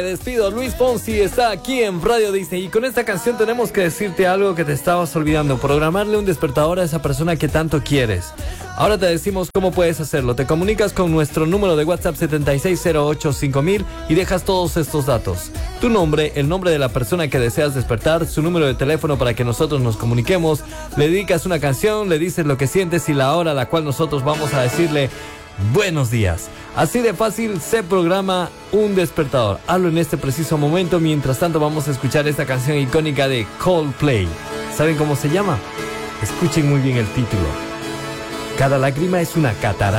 Me despido, Luis Fonsi está aquí en Radio Disney y con esta canción tenemos que decirte algo que te estabas olvidando, programarle un despertador a esa persona que tanto quieres. Ahora te decimos cómo puedes hacerlo. Te comunicas con nuestro número de WhatsApp 76085000 y dejas todos estos datos. Tu nombre, el nombre de la persona que deseas despertar, su número de teléfono para que nosotros nos comuniquemos, le dedicas una canción, le dices lo que sientes y la hora a la cual nosotros vamos a decirle buenos días. Así de fácil se programa un despertador. Hazlo en este preciso momento. Mientras tanto vamos a escuchar esta canción icónica de Coldplay. ¿Saben cómo se llama? Escuchen muy bien el título. Cada lágrima es una catarata.